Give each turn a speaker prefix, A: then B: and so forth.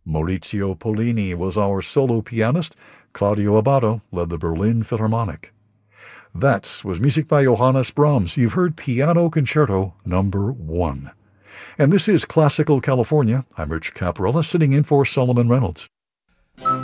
A: Maurizio Pollini was our solo pianist. Claudio Abbado led the Berlin Philharmonic. That was music by Johannes Brahms. You've heard Piano Concerto Number 1. And this is Classical California. I'm Rich Caparella, sitting in for Solomon Reynolds.